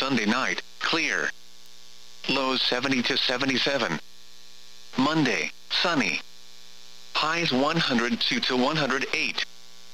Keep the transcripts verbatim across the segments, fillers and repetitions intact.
Sunday night, clear. Lows seventy to seventy-seven. Monday, sunny. Highs one hundred two to one hundred eight.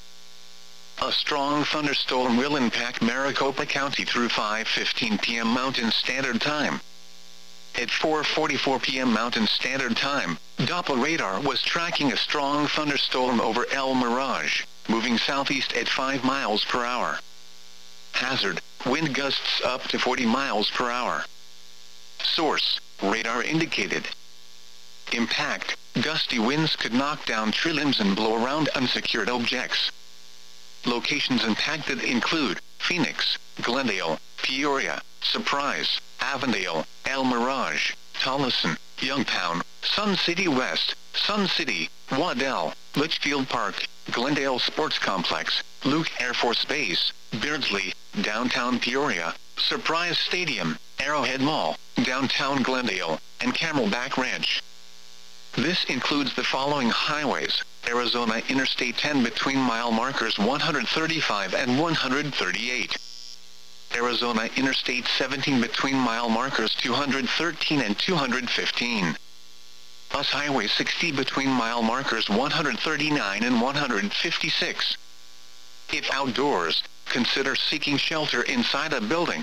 A strong thunderstorm will impact Maricopa County through five fifteen p m Mountain Standard Time. At four forty-four p m Mountain Standard Time, Doppler radar was tracking a strong thunderstorm over El Mirage, moving southeast at five miles per hour. Hazard, wind gusts up to forty miles per hour. Source, radar indicated. Impact, gusty winds could knock down tree limbs and blow around unsecured objects. Locations impacted include Phoenix, Glendale, Peoria, Surprise, Avondale, El Mirage, Tolleson, Youngtown, Sun City West, Sun City, Waddell, Litchfield Park, Glendale Sports Complex, Luke Air Force Base, Beardsley, downtown Peoria, Surprise Stadium, Arrowhead Mall, downtown Glendale, and Camelback Ranch. This includes the following highways: Arizona Interstate ten between mile markers one hundred thirty-five and one hundred thirty-eight. Arizona Interstate seventeen between mile markers two hundred thirteen and two hundred fifteen. U S Highway sixty between mile markers one hundred thirty-nine and one hundred fifty-six. If outdoors, consider seeking shelter inside a building.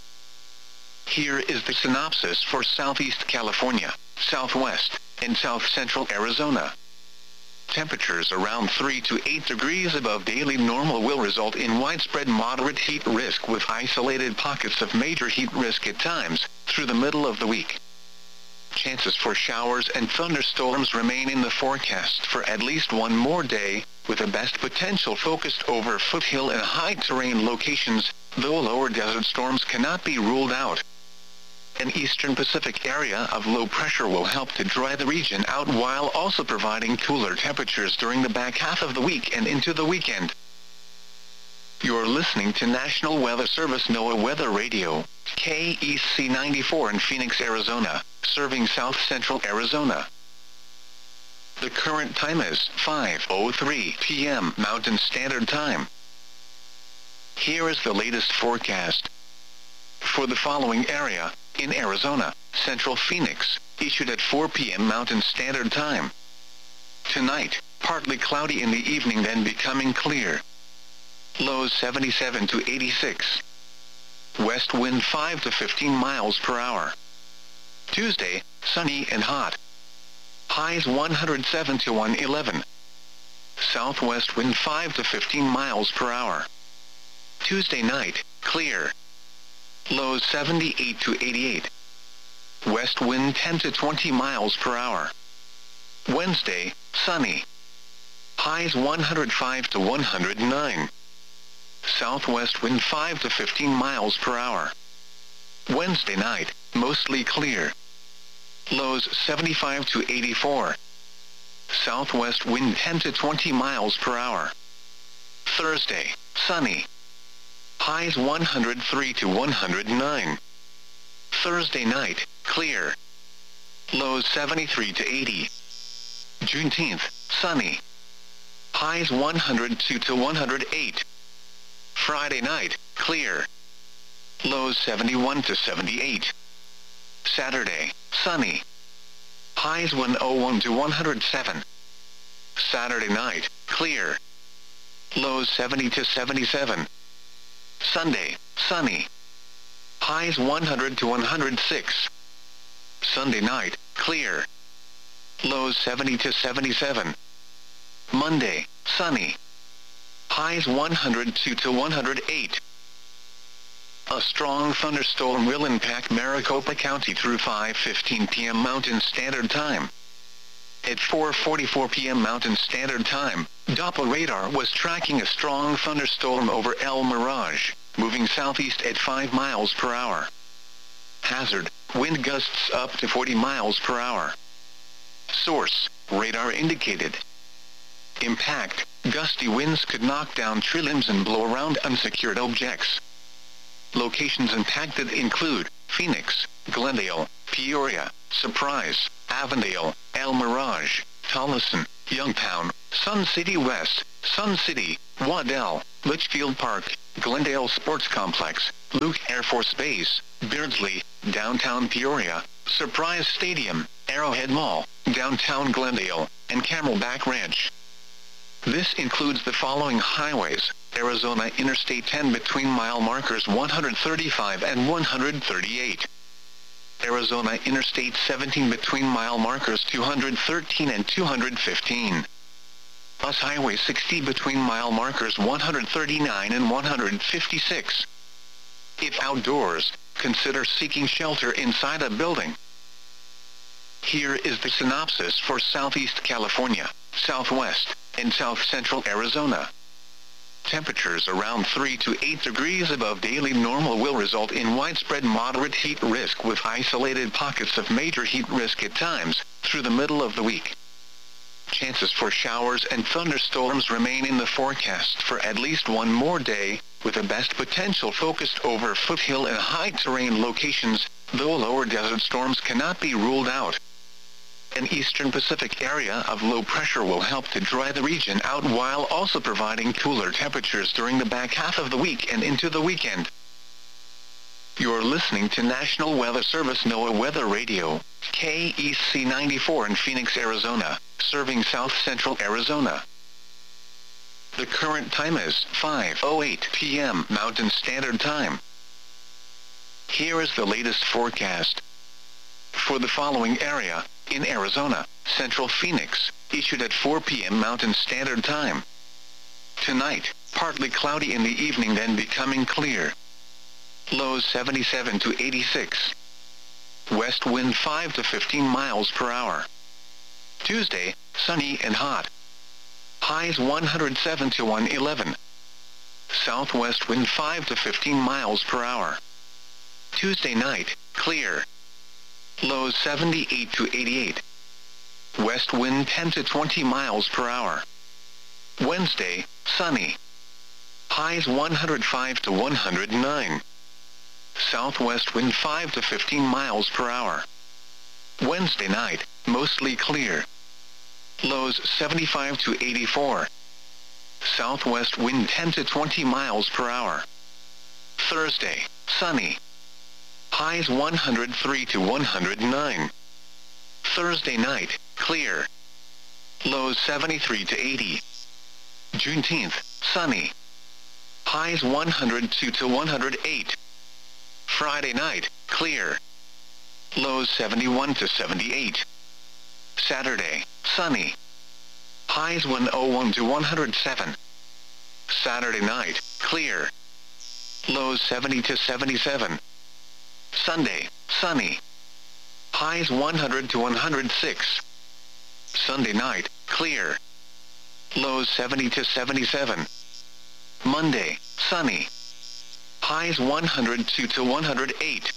Here is the synopsis for Southeast California, Southwest, and South Central Arizona. Temperatures around three to eight degrees above daily normal will result in widespread moderate heat risk with isolated pockets of major heat risk at times, through the middle of the week. Chances for showers and thunderstorms remain in the forecast for at least one more day, with the best potential focused over foothill and high terrain locations, though lower desert storms cannot be ruled out. An eastern Pacific area of low pressure will help to dry the region out while also providing cooler temperatures during the back half of the week and into the weekend. You're listening to National Weather Service NOAA Weather Radio, K E C ninety-four in Phoenix, Arizona, serving south central Arizona. The current time is five oh three p m Mountain Standard Time. Here is the latest forecast. For the following area, in Arizona, Central Phoenix, issued at four p m Mountain Standard Time. Tonight, partly cloudy in the evening then becoming clear. Lows seventy-seven to eighty-six. West wind five to fifteen miles per hour. Tuesday, sunny and hot. Highs one hundred seven to one hundred eleven. Southwest wind five to fifteen miles per hour. Tuesday night, clear. Lows seventy-eight to eighty-eight. West wind ten to twenty miles per hour. Wednesday, sunny. Highs one hundred five to one hundred nine. Southwest wind five to fifteen miles per hour. Wednesday night, mostly clear. Lows seventy-five to eighty-four. Southwest wind ten to twenty miles per hour. Thursday, sunny. Highs one hundred three to one hundred nine. Thursday night, clear. Lows seventy-three to eighty. Juneteenth, sunny. Highs one hundred two to one hundred eight. Friday night, clear. Lows seventy-one to seventy-eight. Saturday, sunny. Highs one oh one to one hundred seven. Saturday night, clear. Lows seventy to seventy-seven. Sunday, sunny. Highs one hundred to one hundred six. Sunday night, clear. Lows seventy to seventy-seven. Monday, sunny. Highs one hundred two to one hundred eight. A strong thunderstorm will impact Maricopa County through five fifteen p m Mountain Standard Time. At four forty-four p m Mountain Standard Time, Doppler radar was tracking a strong thunderstorm over El Mirage, moving southeast at five miles per hour. Hazard, wind gusts up to forty miles per hour. Source, radar indicated. Impact, gusty winds could knock down tree limbs and blow around unsecured objects. Locations impacted include Phoenix, Glendale, Peoria, Surprise, Avondale, El Mirage, Tolleson, Youngtown, Sun City West, Sun City, Waddell, Litchfield Park, Glendale Sports Complex, Luke Air Force Base, Beardsley, downtown Peoria, Surprise Stadium, Arrowhead Mall, downtown Glendale, and Camelback Ranch. This includes the following highways: Arizona Interstate ten between mile markers one hundred thirty-five and one hundred thirty-eight. Arizona Interstate seventeen between mile markers two hundred thirteen and two hundred fifteen. U S Highway sixty between mile markers one hundred thirty-nine and one hundred fifty-six. If outdoors, consider seeking shelter inside a building. Here is the synopsis for Southeast California, Southwest, and South Central Arizona. Temperatures around three to eight degrees above daily normal will result in widespread moderate heat risk with isolated pockets of major heat risk at times, through the middle of the week. Chances for showers and thunderstorms remain in the forecast for at least one more day, with the best potential focused over foothill and high-terrain locations, though lower desert storms cannot be ruled out. An eastern Pacific area of low pressure will help to dry the region out while also providing cooler temperatures during the back half of the week and into the weekend. You're listening to National Weather Service NOAA Weather Radio, K E C ninety-four in Phoenix, Arizona, serving South Central Arizona. The current time is five oh eight p m Mountain Standard Time. Here is the latest forecast for the following area in Arizona: Central Phoenix, issued at four p m Mountain Standard Time. Tonight, partly cloudy in the evening, then becoming clear. Lows seventy-seven to eighty-six. West wind five to fifteen miles per hour. Tuesday, sunny and hot. Highs one hundred seven to one hundred eleven. Southwest wind five to fifteen miles per hour. Tuesday night, clear. Lows seventy-eight to eighty-eight. West wind ten to twenty miles per hour. Wednesday, sunny. Highs one hundred five to one hundred nine. Southwest wind five to fifteen miles per hour. Wednesday night, mostly clear. Lows seventy-five to eighty-four. Southwest wind ten to twenty miles per hour. Thursday, sunny. Highs one hundred three to one hundred nine. Thursday night, clear. Lows seventy-three to eighty. Juneteenth, sunny. Highs one hundred two to one hundred eight. Friday night, clear. Lows seventy-one to seventy-eight. Saturday, sunny. Highs one oh one to one hundred seven. Saturday night, clear. Lows seventy to seventy-seven. Sunday, sunny. Highs one hundred to one hundred six. Sunday night, clear. Lows seventy to seventy-seven. Monday, sunny. Highs one hundred two to one hundred eight.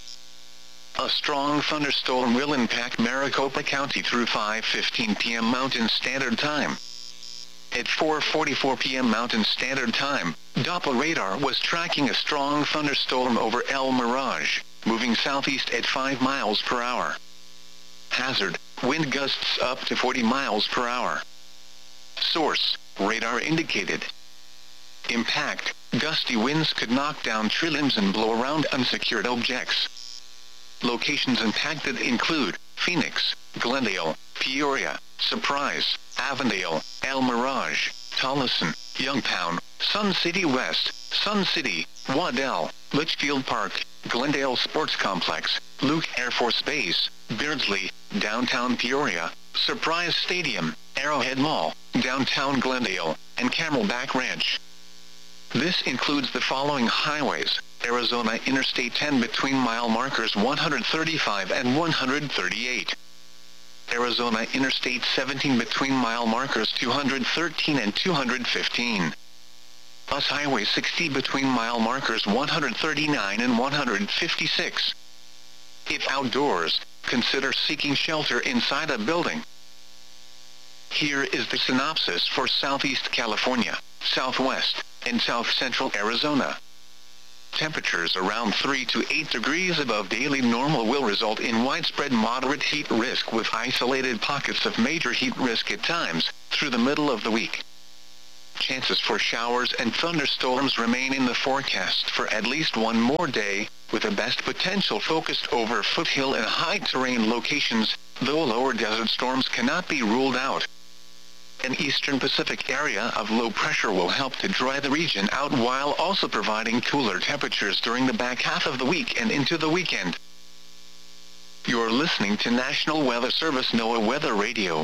A strong thunderstorm will impact Maricopa County through five fifteen p m Mountain Standard Time. At four forty-four p m Mountain Standard Time, Doppler radar was tracking a strong thunderstorm over El Mirage, moving southeast at five miles per hour. Hazard, wind gusts up to forty miles per hour. Source, radar indicated. Impact, gusty winds could knock down tree limbs and blow around unsecured objects. Locations impacted include Phoenix, Glendale, Peoria, Surprise, Avondale, El Mirage, Tolleson, Youngtown, Sun City West, Sun City, Waddell, Litchfield Park, Glendale Sports Complex, Luke Air Force Base, Beardsley, downtown Peoria, Surprise Stadium, Arrowhead Mall, downtown Glendale, and Camelback Ranch. This includes the following highways: Arizona Interstate ten between mile markers one hundred thirty-five and one hundred thirty-eight. Arizona Interstate seventeen between mile markers two hundred thirteen and two hundred fifteen. U S Highway sixty between mile markers one hundred thirty-nine and one hundred fifty-six. If outdoors, consider seeking shelter inside a building. Here is the synopsis for Southeast California, Southwest, and South Central Arizona. Temperatures around three to eight degrees above daily normal will result in widespread moderate heat risk with isolated pockets of major heat risk at times, through the middle of the week. Chances for showers and thunderstorms remain in the forecast for at least one more day, with the best potential focused over foothill and high-terrain locations, though lower desert storms cannot be ruled out. An eastern Pacific area of low pressure will help to dry the region out while also providing cooler temperatures during the back half of the week and into the weekend. You're listening to National Weather Service NOAA Weather Radio.